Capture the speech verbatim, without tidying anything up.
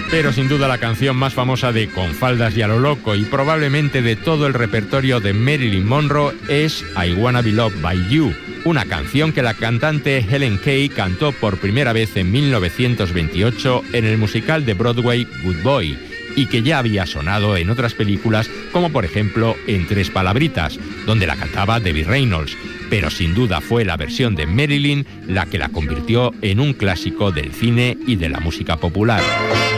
Pero sin duda la canción más famosa de Con faldas y a lo loco y probablemente de todo el repertorio de Marilyn Monroe es I Wanna Be Loved by You, una canción que la cantante Helen Kay cantó por primera vez en mil novecientos veintiocho en el musical de Broadway Good Boy y que ya había sonado en otras películas como por ejemplo en Tres palabritas, donde la cantaba Debbie Reynolds, pero sin duda fue la versión de Marilyn la que la convirtió en un clásico del cine y de la música popular.